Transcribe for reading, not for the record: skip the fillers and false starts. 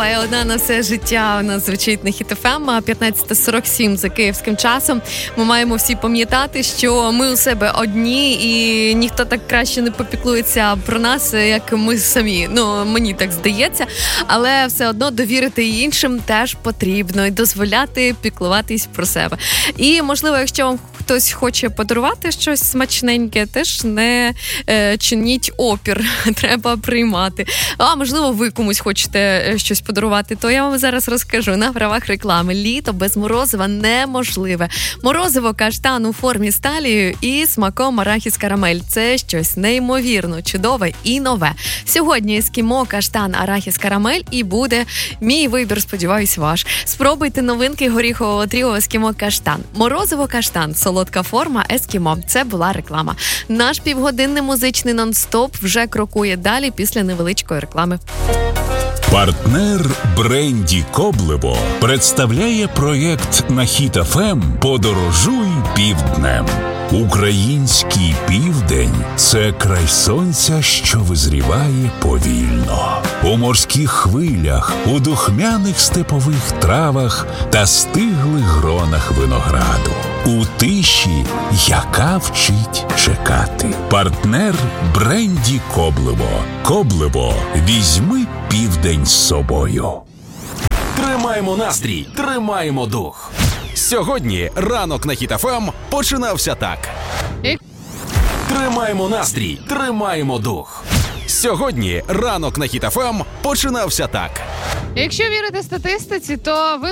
Чудова і одна на все життя у нас звучить на Хіт ФМ, 15:47 за київським часом. Ми маємо всі пам'ятати, що ми у себе одні і ніхто так краще не попіклується про нас, як ми самі. Ну, мені так здається. Але все одно довірити іншим теж потрібно і дозволяти піклуватись про себе. І, можливо, якщо вам хтось хоче подарувати щось смачненьке, теж не чиніть опір. Треба приймати. А можливо, ви комусь хочете щось подарувати, то я вам зараз розкажу на правах реклами. Літо без морозива неможливе. Морозиво каштан у формі сталі і смаком арахіс-карамель. Це щось неймовірно чудове і нове. Сьогодні ескімо, каштан, арахіс-карамель і буде мій вибір, сподіваюсь, ваш. Спробуйте новинки горіхового тріо ескімо каштан. Морозиво каштан, солодка форма ескімо. Це була реклама. Наш півгодинний музичний нон-стоп вже крокує далі після невеличкої реклами. Партнер бренді Коблево представляє проєкт на Хіт ФМ «Подорожуй півднем». Український південь – це край сонця, що визріває повільно. У морських хвилях, у духмяних степових травах та стиглих гронах винограду. У тиші, яка вчить чекати. Партнер бренді Коблево. Коблево, візьми південь з собою. Тримаємо настрій, тримаємо дух. Сьогодні ранок на Хіт ФМ починався так. Тримаємо настрій, тримаємо дух. Сьогодні ранок на Хіт ФМ починався так. Якщо вірити статистиці, то ви